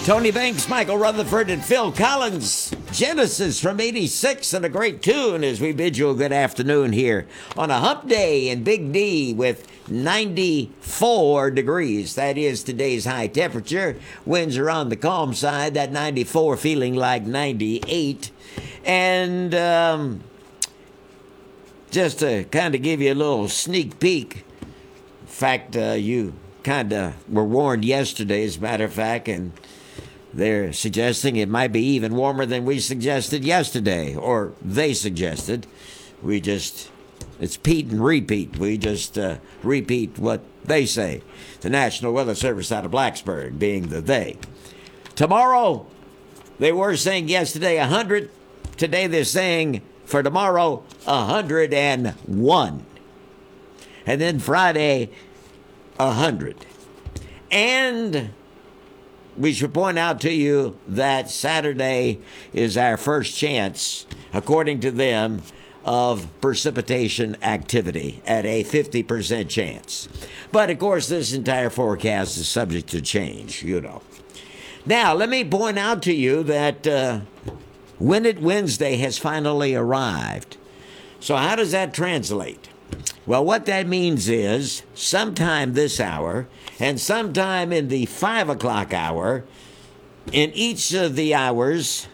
Tony Banks, Michael Rutherford, and Phil Collins. Genesis from '86 and a great tune as we bid you a good afternoon here on a hump day in Big D with 94 degrees. That is today's high temperature. Winds are on the calm side, that 94 feeling like 98. And just to kind of give you a little sneak peek, in fact, you kind of were warned yesterday, as a matter of fact, and they're suggesting it might be even warmer than we suggested yesterday, or they suggested. It's Pete and repeat. We just repeat what they say. The National Weather Service out of Blacksburg being the they. Tomorrow, they were saying yesterday 100. Today they're saying for tomorrow 101. And then Friday, 100. And we should point out to you that Saturday is our first chance, according to them, of precipitation activity at a 50% chance. But, of course, this entire forecast is subject to change, you know. Now, let me point out to you that Win It Wednesday has finally arrived. So how does that translate? Well, what that means is sometime this hour and sometime in the 5 o'clock hour, in each of the hours